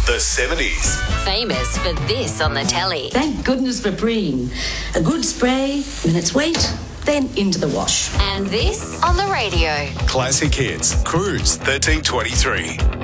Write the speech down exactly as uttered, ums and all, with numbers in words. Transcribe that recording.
The seventies. Famous for this on the telly. Thank goodness for Preen. A good spray, minutes wait, then into the wash. And this on the radio. Classic Hits. Cruise thirteen twenty-three.